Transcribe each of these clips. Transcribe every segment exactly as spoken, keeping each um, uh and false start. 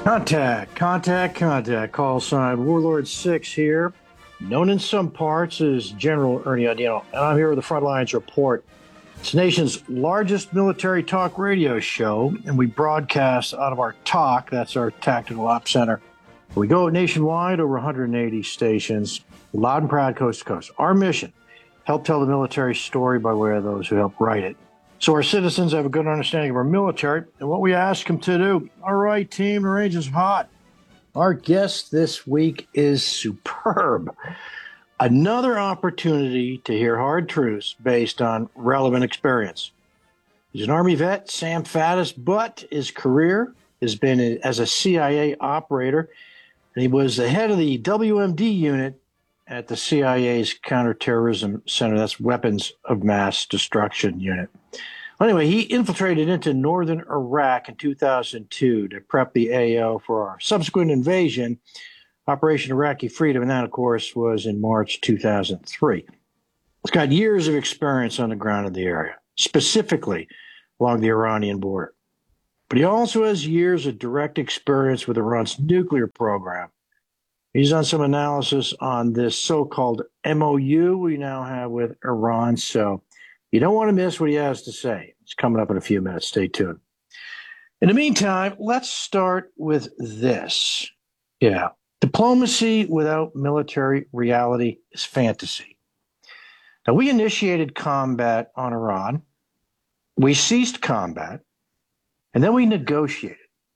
Contact, contact, contact. Call sign Warlord six here, known in some parts as General Ernie Audino, and I'm here with the Frontlines Report. It's the nation's largest military talk radio show, and we broadcast out of our T O C, that's our Tactical Ops Center. We go nationwide, over one hundred eighty stations, loud and proud, coast to coast. Our mission, help tell the military story by way of those who help write it. So our citizens have a good understanding of our military and what we ask them to do. All right, team, the range is hot. Our guest this week is superb. Another opportunity to hear hard truths based on relevant experience. He's an Army vet, Sam Faddis, but his career has been as a C I A operator, and he was the head of the W M D unit at the C I A's Counterterrorism Center. That's Weapons of Mass Destruction Unit. Well, anyway, he infiltrated into northern Iraq in two thousand two to prep the A O for our subsequent invasion, Operation Iraqi Freedom, and that, of course, was in March two thousand three. He's got years of experience on the ground in the area, specifically along the Iranian border. But he also has years of direct experience with Iran's nuclear program. He's done some analysis on this so-called M O U we now have with Iran, so you don't want to miss what he has to say. It's coming up in a few minutes. Stay tuned. In the meantime, let's start with this. Yeah, diplomacy without military reality is fantasy. Now, we initiated combat on Iran. We ceased combat, and then we negotiated.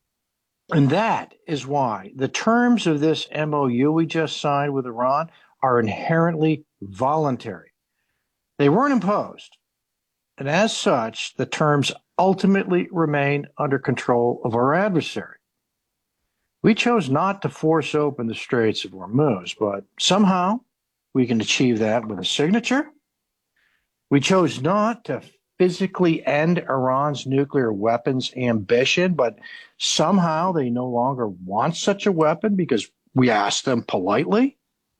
And that is why the terms of this M O U we just signed with Iran are inherently voluntary. They weren't imposed. And as such, the terms ultimately remain under control of our adversary. We chose not to force open the Straits of Hormuz, but somehow we can achieve that with a signature. We chose not to physically end Iran's nuclear weapons ambition, but somehow they no longer want such a weapon because we asked them politely.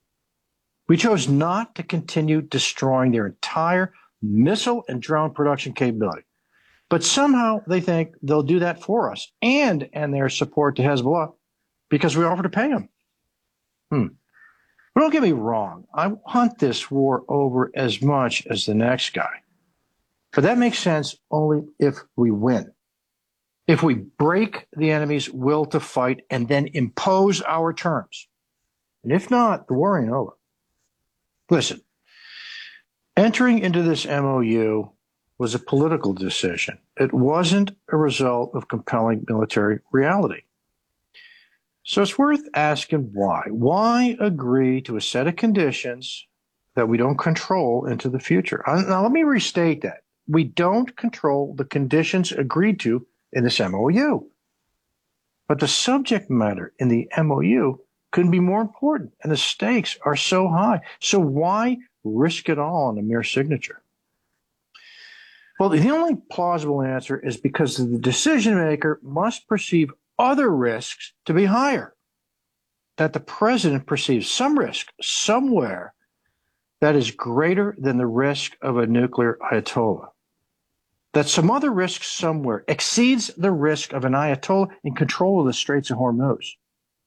We chose not to continue destroying their entire missile and drone production capability, but somehow they think they'll do that for us and end their support to Hezbollah because we offer to pay them. Hmm. But don't get me wrong. I want this war over as much as the next guy. But that makes sense only if we win. If we break the enemy's will to fight and then impose our terms. And if not, the war ain't over. Listen, entering into this M O U was a political decision. It wasn't a result of compelling military reality. So it's worth asking why. Why agree to a set of conditions that we don't control into the future? Now, let me restate that. We don't control the conditions agreed to in this M O U. But the subject matter in the M O U couldn't be more important, and the stakes are so high. So why risk it all on a mere signature? Well, the only plausible answer is because the decision maker must perceive other risks to be higher. That the president perceives some risk somewhere that is greater than the risk of a nuclear Ayatollah. That some other risk somewhere exceeds the risk of an Ayatollah in control of the Straits of Hormuz.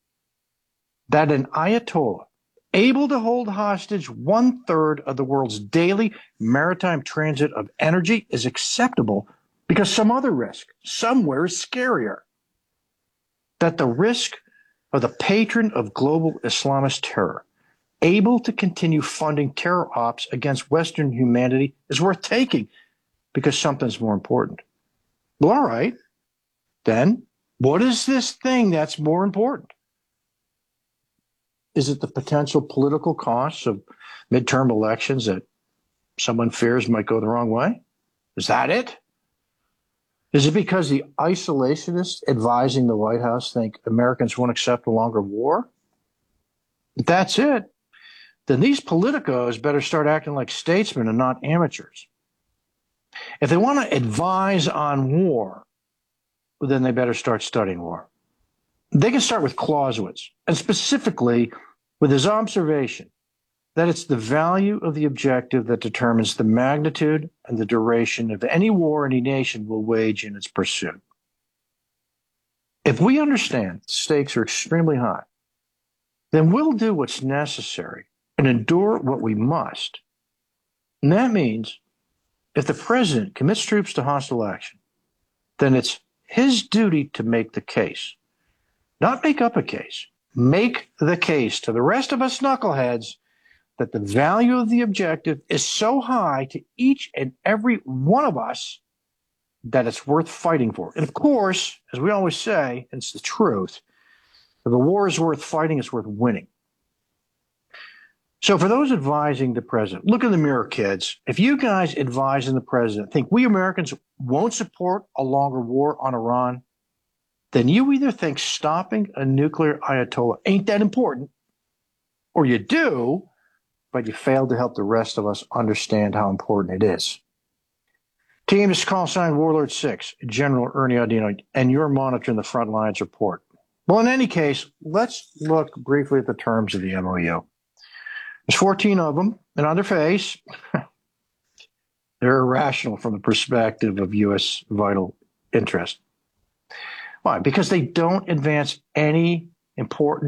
That an Ayatollah able to hold hostage one-third of the world's daily maritime transit of energy is acceptable because some other risk somewhere is scarier. That the risk of the patron of global Islamist terror able to continue funding terror ops against Western humanity is worth taking because something's more important. Well, all right. Then what is this thing that's more important? Is it the potential political costs of midterm elections that someone fears might go the wrong way? Is that it? Is it because the isolationists advising the White House think Americans won't accept a longer war? If that's it, then these politicos better start acting like statesmen and not amateurs. If they want to advise on war, then they better start studying war. They can start with Clausewitz, and specifically with his observation that it's the value of the objective that determines the magnitude and the duration of any war any nation will wage in its pursuit. If we understand the stakes are extremely high, then we'll do what's necessary and endure what we must. And that means if the president commits troops to hostile action, then it's his duty to make the case, not make up a case, make the case to the rest of us knuckleheads that the value of the objective is so high to each and every one of us that it's worth fighting for. And of course, as we always say, and it's the truth, if a war is worth fighting, it's worth winning. So for those advising the president, look in the mirror, kids. If you guys advising the president think we Americans won't support a longer war on Iran, then you either think stopping a nuclear Ayatollah ain't that important, or you do, but you failed to help the rest of us understand how important it is. Team, this is call sign Warlord six, General Ernie Audino, and you're monitoring the front lines report. Well, in any case, let's look briefly at the terms of the M O U. There's fourteen of them, and on their face, they're irrational from the perspective of U S vital interest. Why? Because they don't advance any important